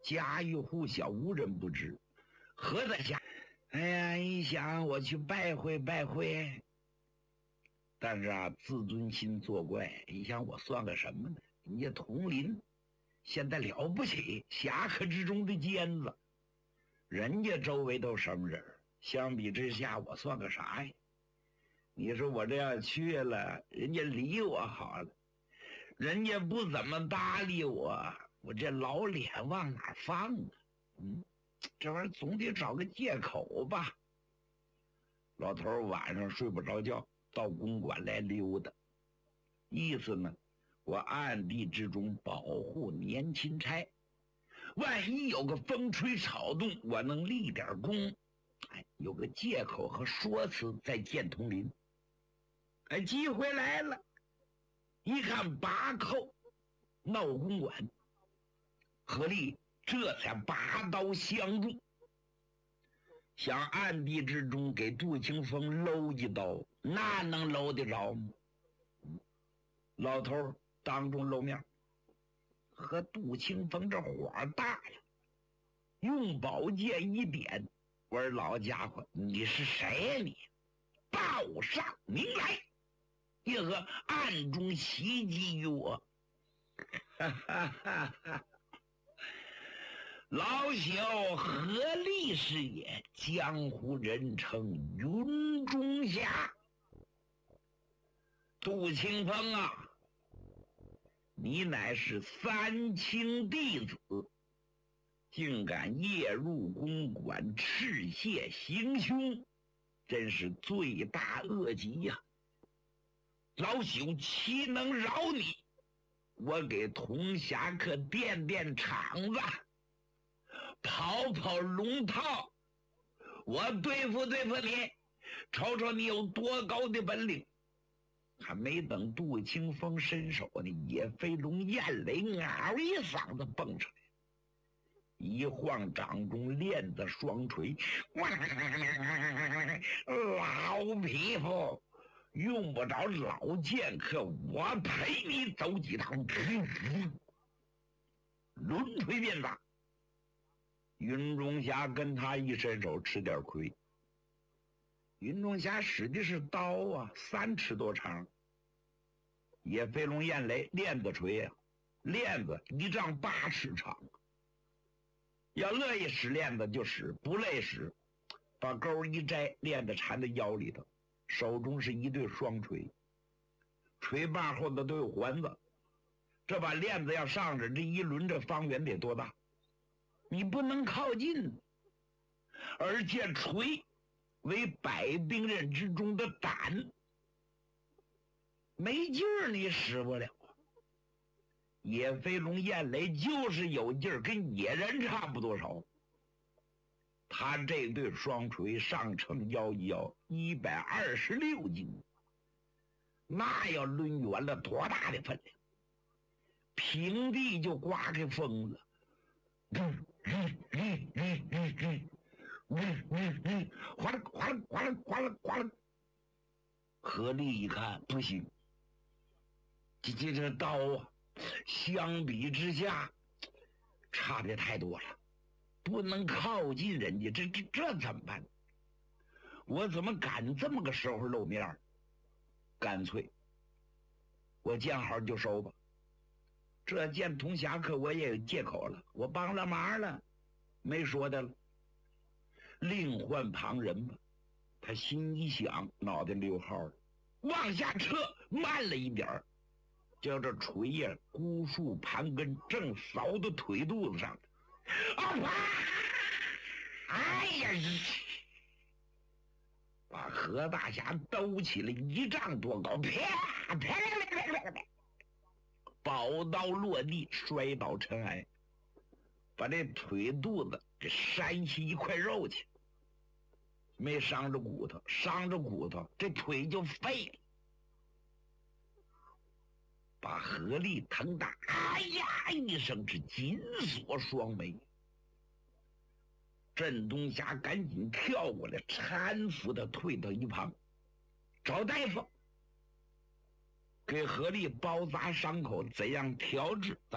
家喻户晓，无人不知。何在家？哎呀，一想我去拜会拜会，但是啊，自尊心作怪。一想我算个什么呢？人家佟林现在了不起，侠客之中的尖子，人家周围都什么人？相比之下，我算个啥呀？你说我这样去了，人家理我好了，人家不怎么搭理我，我这老脸往哪放啊？这玩意儿总得找个借口吧。老头晚上睡不着觉，到公馆来溜达，意思呢，我暗地之中保护年钦差，万一有个风吹草动，我能立点功，有个借口和说辞再见佟林。机会来了，一看把扣闹公馆，何力这才拔刀相助，想暗地之中给杜清风搂一刀，那能搂得着吗？老头当众露面，和杜清风这火大了，用宝剑一点，我说老家伙，你是谁呀你？报上名来，为何暗中袭击于我？哈哈哈哈！老朽何力是也，江湖人称云中侠。杜清风啊，你乃是三清弟子，竟敢夜入公馆赤械行凶，真是罪大恶极呀！老朽岂能饶你？我给同侠客垫垫场子，跑跑龙套，我对付对付你，瞅瞅你有多高的本领。还没等杜清风伸手呢，野飞龙燕雷嗷一嗓子蹦出来，一晃掌中链子双锤，老匹夫，用不着老剑客，我陪你走几趟。抡锤便打，云中侠跟他一伸手吃点亏。云中侠使的是刀啊，3尺多长，野飞龙燕雷链子锤啊，链子1丈8尺长，要乐意使链子就使，不乐意使把钩一摘，链子缠在腰里头，手中是一对双锤，锤把后头都有环子，这把链子要上着，这一轮这方圆得多大？你不能靠近，而且锤为百兵刃之中的胆，没劲儿你使不了啊。野飞龙燕雷就是有劲儿，跟野人差不多少。他这对双锤上秤摇一摇，126斤，那要抡圆了多大的分量？平地就刮开风了。哗啦哗啦哗啦哗啦哗啦。何力一看不行，这刀啊，相比之下差别太多了，不能靠近人家，这怎么办？我怎么敢这么个时候露面？干脆我见好就收吧。这见同侠客我也有借口了，我帮了忙了，没说的了。另换旁人吧。他心一想，脑袋溜号了，往下撤，慢了一点儿，叫这锤呀孤树盘根，正扫到腿肚子上。哎呀！把何大侠兜起了1丈多高，啪啪！宝刀落地，摔倒尘埃，把这腿肚子给扇起一块肉去，没伤着骨头，伤着骨头这腿就废了。把何力疼打，哎呀一声是紧锁双眉。镇东侠赶紧跳过来，搀扶他退到一旁，找大夫给何力包扎伤口，怎样调治？